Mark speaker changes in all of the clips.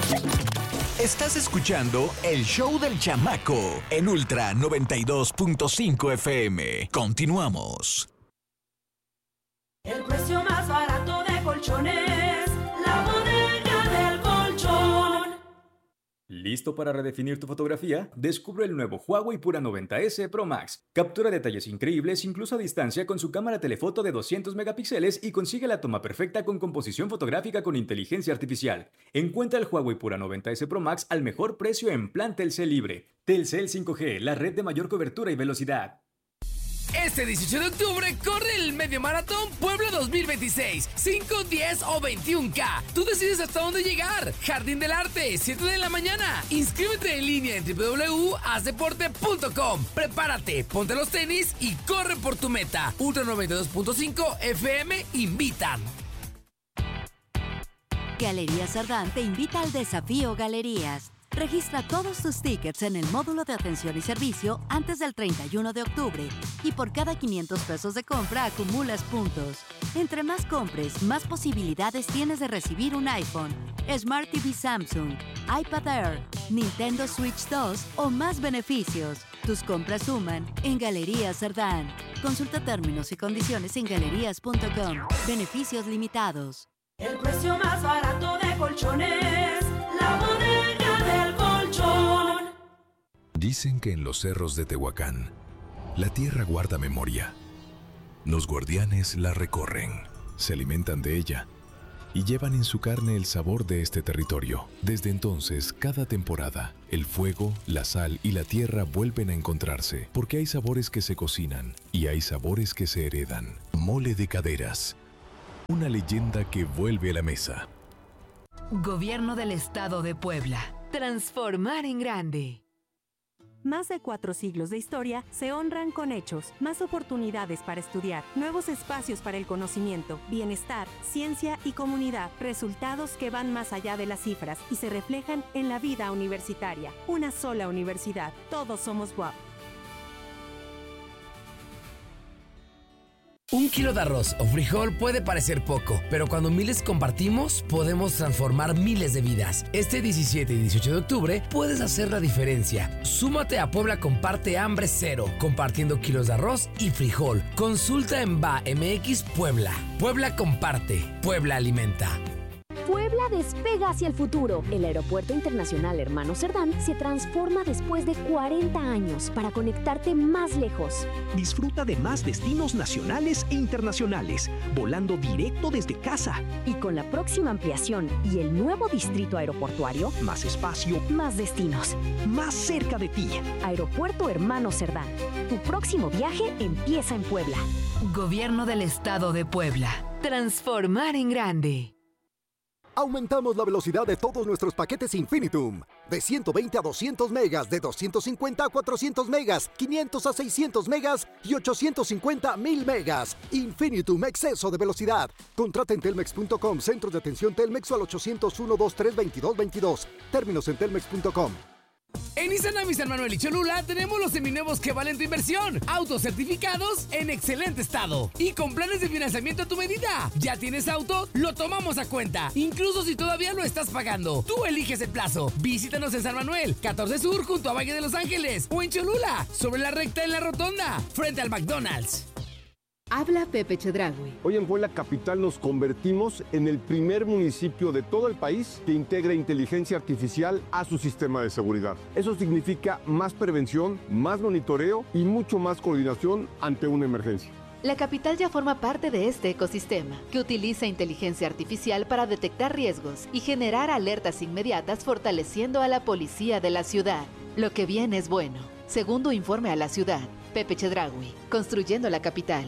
Speaker 1: Estás escuchando el show del chamaco en Ultra 92.5 FM. Continuamos.
Speaker 2: El precio más barato de colchones, la Bodega del Colchón.
Speaker 3: ¿Listo para redefinir tu fotografía? Descubre el nuevo Huawei Pura 90S Pro Max. Captura detalles increíbles incluso a distancia con su cámara telefoto de 200 megapíxeles y consigue la toma perfecta con composición fotográfica con inteligencia artificial. Encuentra el Huawei Pura 90S Pro Max al mejor precio en plan Telcel Libre. Telcel 5G, la red de mayor cobertura y velocidad.
Speaker 4: Este 18 de octubre corre el Medio Maratón Puebla 2026. 5, 10 o 21K. Tú decides hasta dónde llegar. Jardín del Arte, 7 de la mañana. Inscríbete en línea en www.hazdeporte.com. Prepárate, ponte los tenis y corre por tu meta. Ultra 92.5 FM invitan.
Speaker 5: Galerías Sardán te invita al Desafío Galerías. Registra todos tus tickets en el módulo de atención y servicio antes del 31 de octubre y por cada 500 pesos de compra acumulas puntos. Entre más compres, más posibilidades tienes de recibir un iPhone, Smart TV Samsung, iPad Air, Nintendo Switch 2 o más beneficios. Tus compras suman en Galerías Sardán. Consulta términos y condiciones en galerías.com. Beneficios limitados.
Speaker 2: El precio más barato de colchones, la Bodega del Colchón.
Speaker 6: Dicen que en los cerros de Tehuacán, la tierra guarda memoria. Los guardianes la recorren, se alimentan de ella y llevan en su carne el sabor de este territorio. Desde entonces, cada temporada, el fuego, la sal y la tierra vuelven a encontrarse, porque hay sabores que se cocinan y hay sabores que se heredan. Mole de Caderas, una leyenda que vuelve a la mesa.
Speaker 7: Gobierno del Estado de Puebla. Transformar en grande.
Speaker 8: Más de 4 siglos de historia se honran con hechos, más oportunidades para estudiar, nuevos espacios para el conocimiento, bienestar, ciencia y comunidad, resultados que van más allá de las cifras y se reflejan en la vida universitaria. Una sola universidad, todos somos WAP.
Speaker 4: 1 kilo de arroz o frijol puede parecer poco, pero cuando miles compartimos, podemos transformar miles de vidas. Este 17 y 18 de octubre puedes hacer la diferencia. Súmate a Puebla Comparte Hambre Cero, compartiendo kilos de arroz y frijol. Consulta en BAMX Puebla. Puebla comparte, Puebla alimenta.
Speaker 9: Puebla despega hacia el futuro. El Aeropuerto Internacional Hermano Cerdán se transforma después de 40 años para conectarte más lejos.
Speaker 10: Disfruta de más destinos nacionales e internacionales, volando directo desde casa.
Speaker 9: Y con la próxima ampliación y el nuevo distrito aeroportuario,
Speaker 10: más espacio,
Speaker 9: más destinos,
Speaker 10: más cerca de ti.
Speaker 9: Aeropuerto Hermano Cerdán. Tu próximo viaje empieza en Puebla.
Speaker 7: Gobierno del Estado de Puebla. Transformar en grande.
Speaker 11: Aumentamos la velocidad de todos nuestros paquetes Infinitum. De 120 a 200 megas, de 250 a 400 megas, 500 a 600 megas y 850 a 1000 megas. Infinitum, exceso de velocidad. Contrata en telmex.com, centros de atención Telmex o al 801-2322-22. Términos en telmex.com.
Speaker 4: En Izanami San Manuel y Cholula tenemos los seminuevos que valen tu inversión. Autos certificados en excelente estado y con planes de financiamiento a tu medida. ¿Ya tienes auto? Lo tomamos a cuenta, incluso si todavía lo estás pagando. Tú eliges el plazo. Visítanos en San Manuel, 14 Sur, junto a Valle de Los Ángeles, o en Cholula, sobre la recta en la rotonda, frente al McDonald's.
Speaker 12: Habla Pepe Chedraui.
Speaker 13: Hoy en Puebla Capital nos convertimos en el primer municipio de todo el país que integra inteligencia artificial a su sistema de seguridad. Eso significa más prevención, más monitoreo y mucho más coordinación ante una emergencia.
Speaker 12: La capital ya forma parte de este ecosistema, que utiliza inteligencia artificial para detectar riesgos y generar alertas inmediatas, fortaleciendo a la policía de la ciudad. Lo que viene es bueno. Segundo informe a la ciudad, Pepe Chedraui, construyendo la capital.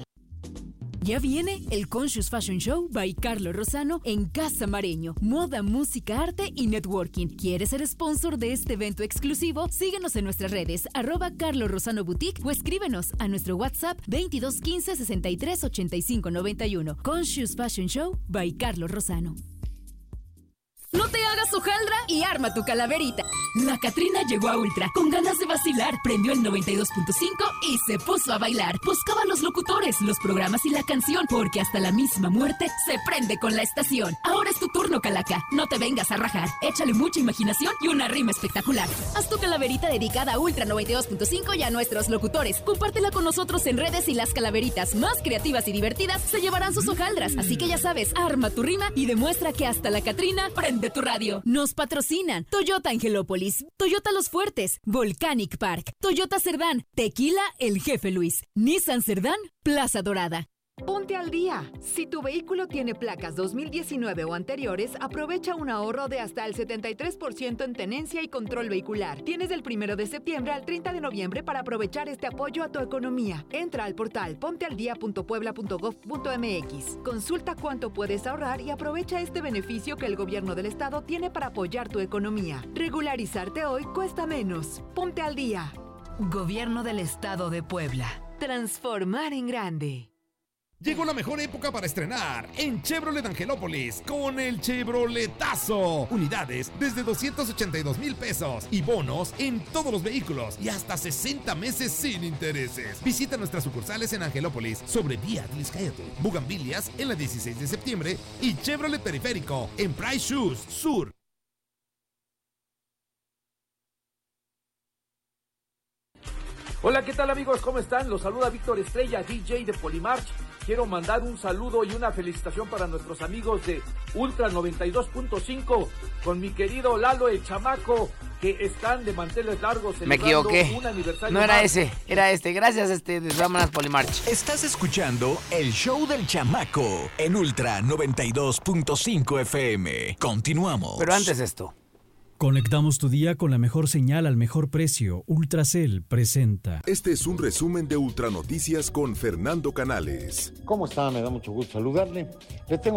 Speaker 14: Ya viene el Conscious Fashion Show by Carlos Rosano en Casa Mareño. Moda, música, arte y networking. ¿Quieres ser sponsor de este evento exclusivo? Síguenos en nuestras redes, @Carlos Rosano Boutique, o escríbenos a nuestro WhatsApp 22 15 63 85 91. Conscious Fashion Show by Carlos Rosano. No te hagas hojaldra y arma tu calaverita. La Catrina llegó a Ultra con ganas de vacilar. Prendió el 92.5 y se puso a bailar. Buscaba los locutores, los programas y la canción, porque hasta la misma muerte se prende con la estación. Ahora es tu turno, Calaca. No te vengas a rajar. Échale mucha imaginación y una rima espectacular. Haz tu calaverita dedicada a Ultra 92.5 y a nuestros locutores. Compártela con nosotros en redes y las calaveritas más creativas y divertidas se llevarán sus hojaldras. Así que ya sabes, arma tu rima y demuestra que hasta la Catrina prende tu radio. Nos patrocinan Toyota Angelópolis, Toyota Los Fuertes, Volcanic Park, Toyota Cerdán, Tequila El Jefe Luis, Nissan Cerdán, Plaza Dorada.
Speaker 7: Ponte al día. Si tu vehículo tiene placas 2019 o anteriores, aprovecha un ahorro de hasta el 73% en tenencia y control vehicular. Tienes del 1 de septiembre al 30 de noviembre para aprovechar este apoyo a tu economía. Entra al portal pontealdia.puebla.gov.mx. Consulta cuánto puedes ahorrar y aprovecha este beneficio que el gobierno del estado tiene para apoyar tu economía. Regularizarte hoy cuesta menos. Ponte al día.
Speaker 14: Gobierno del Estado de Puebla. Transformar en grande.
Speaker 15: Llegó la mejor época para estrenar en Chevrolet Angelópolis con el Chevroletazo. Unidades desde 282,000 pesos y bonos en todos los vehículos y hasta 60 meses sin intereses. Visita nuestras sucursales en Angelópolis sobre Vía de Liscaeto, Bugambilias en la 16 de septiembre y Chevrolet Periférico en Price Shoes Sur.
Speaker 16: Hola, ¿qué tal amigos? ¿Cómo están? Los saluda Víctor Estrella, DJ de Polimarch. Quiero mandar un saludo y una felicitación para nuestros amigos de Ultra 92.5 con mi querido Lalo el Chamaco, que están de manteles largos celebrando un aniversario.
Speaker 17: No era ese, era este. Gracias, de Vámonos Polimarch.
Speaker 1: Estás escuchando el show del Chamaco en Ultra 92.5 FM. Continuamos.
Speaker 17: Pero antes esto.
Speaker 18: Conectamos tu día con la mejor señal al mejor precio. Ultracel presenta.
Speaker 19: Este es un resumen de Ultra Noticias con Fernando Canales.
Speaker 20: ¿Cómo está? Me da mucho gusto saludarle. Le tengo